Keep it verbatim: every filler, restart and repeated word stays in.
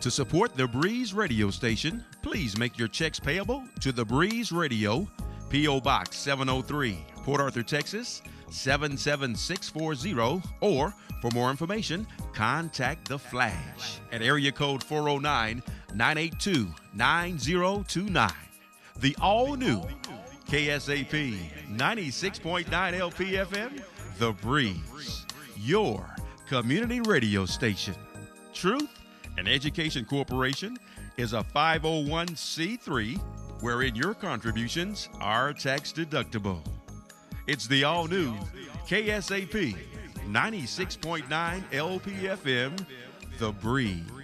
To support the Breeze radio station, please make your checks payable to the Breeze Radio, P O. Box seven oh three, Port Arthur, Texas seven seven six four zero, or for more information, contact The Flash at area code four oh nine, nine eight two, nine oh two nine. The all-new K S A P ninety-six point nine L P F M, The Breeze, your community radio station. Truth and Education Corporation is a five oh one c three wherein your contributions are tax deductible. It's the all-new K S A P ninety-six point nine L P F M, The Breeze.